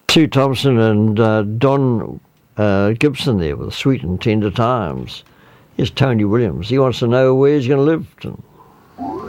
Sue Thompson and Don Gibson there with Sweet and Tender Times. Here's Tony Williams. He wants to know where he's going to live.